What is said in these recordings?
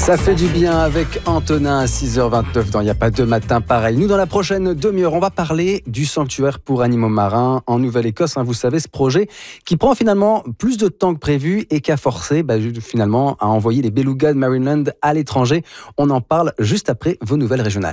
Ça fait du bien avec Antonin à 6h29 dans Il n'y a pas de matin pareil. Nous, dans la prochaine demi-heure, on va parler du sanctuaire pour animaux marins en Nouvelle-Écosse. Vous savez, ce projet qui prend finalement plus de temps que prévu et qui a forcé finalement à envoyer les belugas de Marineland à l'étranger. On en parle juste après vos nouvelles régionales.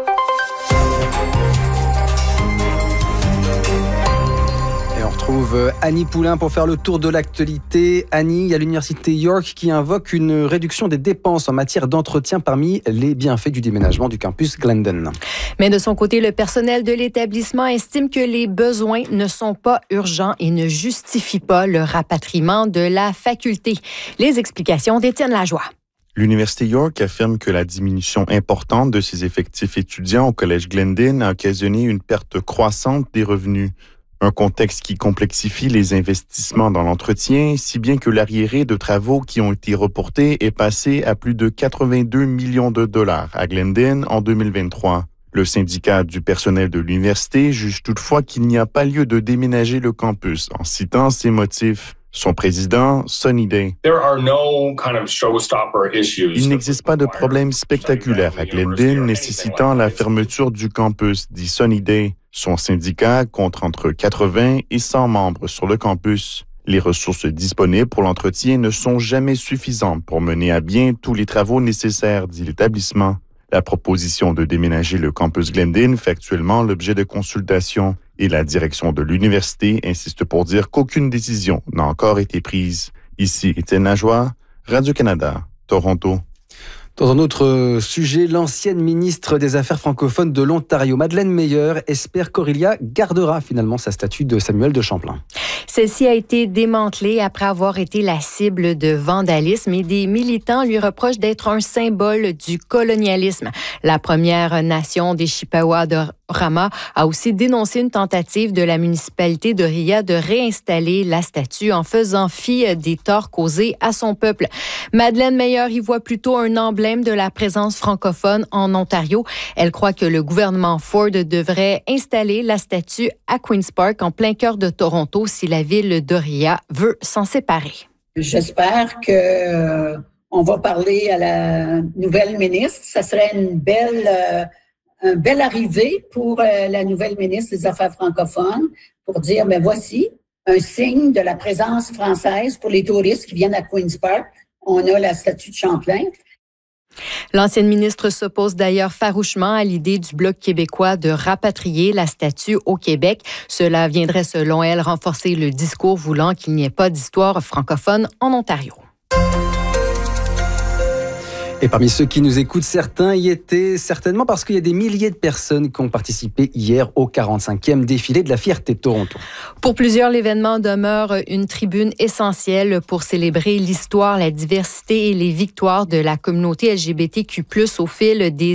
On retrouve Annie Poulain pour faire le tour de l'actualité. Annie, il y a l'université York qui invoque une réduction des dépenses en matière d'entretien parmi les bienfaits du déménagement du campus Glendon. Mais de son côté, le personnel de l'établissement estime que les besoins ne sont pas urgents et ne justifient pas le rapatriement de la faculté. Les explications d'Étienne Lajoie. L'Université York affirme que la diminution importante de ses effectifs étudiants au Collège Glendon a occasionné une perte croissante des revenus. Un contexte qui complexifie les investissements dans l'entretien, si bien que l'arriéré de travaux qui ont été reportés est passé à plus de 82 millions de dollars à Glendon en 2023. Le syndicat du personnel de l'université juge toutefois qu'il n'y a pas lieu de déménager le campus en citant ses motifs. Son président, Sonny Day. Il n'existe pas de problème spectaculaire à Glendon nécessitant la fermeture du campus, dit Sonny Day. Son syndicat compte entre 80 et 100 membres sur le campus. Les ressources disponibles pour l'entretien ne sont jamais suffisantes pour mener à bien tous les travaux nécessaires, dit l'établissement. La proposition de déménager le campus Glendon fait actuellement l'objet de consultations et la direction de l'université insiste pour dire qu'aucune décision n'a encore été prise. Ici, Étienne Lajoie, Radio-Canada, Toronto. Dans un autre sujet, l'ancienne ministre des Affaires francophones de l'Ontario, Madeleine Meyer, espère qu'Aurelia gardera finalement sa statue de Samuel de Champlain. Celle-ci a été démantelée après avoir été la cible de vandalisme et des militants lui reprochent d'être un symbole du colonialisme. La Première Nation des Chippewas de Rama a aussi dénoncé une tentative de la municipalité de Ria de réinstaller la statue en faisant fi des torts causés à son peuple. Madeleine Meyer y voit plutôt un emblème de la présence francophone en Ontario. Elle croit que le gouvernement Ford devrait installer la statue à Queen's Park en plein cœur de Toronto si la ville de Ria veut s'en séparer. J'espère que on va parler à la nouvelle ministre. Ça serait une belle arrivée pour la nouvelle ministre des Affaires francophones pour dire, mais voici un signe de la présence française pour les touristes qui viennent à Queen's Park. On a la statue de Champlain. L'ancienne ministre s'oppose d'ailleurs farouchement à l'idée du Bloc québécois de rapatrier la statue au Québec. Cela viendrait, selon elle, renforcer le discours voulant qu'il n'y ait pas d'histoire francophone en Ontario. Et parmi ceux qui nous écoutent, certains y étaient certainement parce qu'il y a des milliers de personnes qui ont participé hier au 45e défilé de la fierté de Toronto. Pour plusieurs, l'événement demeure une tribune essentielle pour célébrer l'histoire, la diversité et les victoires de la communauté LGBTQ+, au fil des